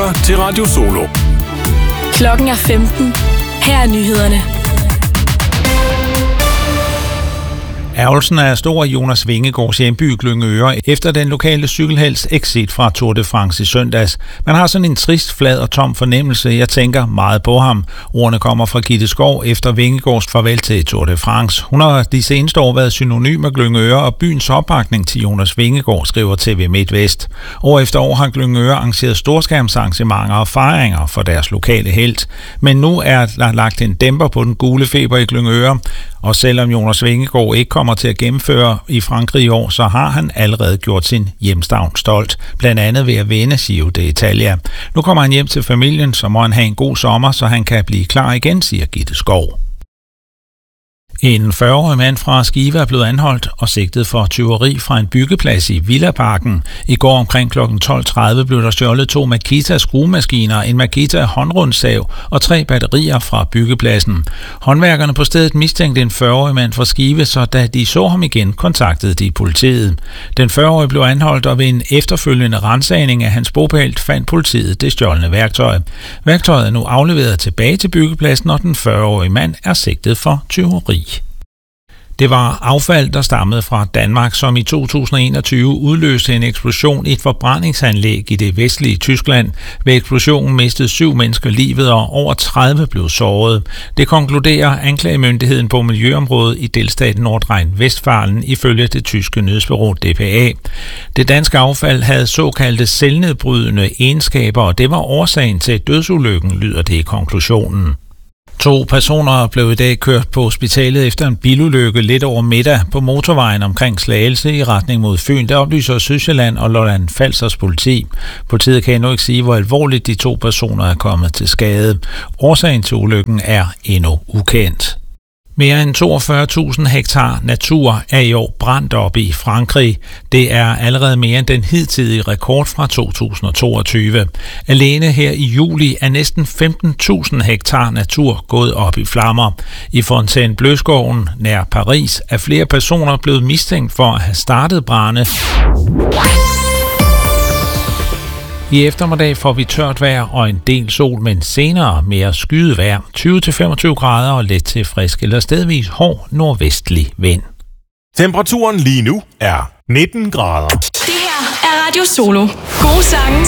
lytter til Radio Solo. Klokken er 15. Her er nyhederne. Ærgelsen er stor i Jonas Vingegaards hjemby Glyngøre efter den lokale cykelhelts exit fra Tour de France i søndags. Man har sådan en trist, flad og tom fornemmelse. Jeg tænker meget på ham. Ordene kommer fra Gitte Skov efter Vingegaards farvel til Tour de France. Hun har de seneste år været synonym med Glyngøre og byens opbakning til Jonas Vingegaard, skriver TV MidtVest. År efter år har Glyngøre arrangeret storskærmsarrangementer og fejringer for deres lokale helt. Men nu er der lagt en dæmper på den gule feber i Glyngøre. Og selvom Jonas Vingegaard ikke kommer til at gennemføre i Frankrig i år, så har han allerede gjort sin hjemstavn stolt. Blandt andet ved at vinde Giro d'Italia. Nu kommer han hjem til familien, så må han have en god sommer, så han kan blive klar igen, siger Gitte Skov. En 40-årig mand fra Skive er blevet anholdt og sigtet for tyveri fra en byggeplads i Villaparken. I går omkring kl. 12.30 blev der stjålet 2 Makita skruemaskiner, en Makita håndrundsav og 3 batterier fra byggepladsen. Håndværkerne på stedet mistænkte en 40-årig mand fra Skive, så da de så ham igen, kontaktede de politiet. Den 40-årige blev anholdt, og ved en efterfølgende ransagning af hans bopæl fandt politiet det stjålne værktøj. Værktøjet er nu afleveret tilbage til byggepladsen, og den 40-årige mand er sigtet for tyveri. Det var affald, der stammede fra Danmark, som i 2021 udløste en eksplosion i et forbrændingsanlæg i det vestlige Tyskland. Ved eksplosionen mistede 7 mennesker livet, og over 30 blev såret. Det konkluderer anklagemyndigheden på miljøområdet i delstaten Nordrhein-Westfalen ifølge det tyske nyhedsbureau DPA. Det danske affald havde såkaldte selvnedbrydende egenskaber, og det var årsagen til dødsulykken, lyder det i konklusionen. 2 personer blev i dag kørt på hospitalet efter en bilulykke lidt over middag på motorvejen omkring Slagelse i retning mod Fyn. Der oplyser Sydsjælland og Lolland Falsters politi. Politiet kan endnu ikke sige, hvor alvorligt de 2 personer er kommet til skade. Årsagen til ulykken er endnu ukendt. Mere end 42.000 hektar natur er i år brændt op i Frankrig. Det er allerede mere end den hidtidige rekord fra 2022. Alene her i juli er næsten 15.000 hektar natur gået op i flammer. I Fontainebleau-skoven nær Paris er flere personer blevet mistænkt for at have startet brande. I eftermiddag får vi tørt vejr og en del sol, men senere mere skyet vejr. 20-25 grader og let til frisk eller stedvis hård nordvestlig vind. Temperaturen lige nu er 19 grader. Det her er Radio Solo. Gode sange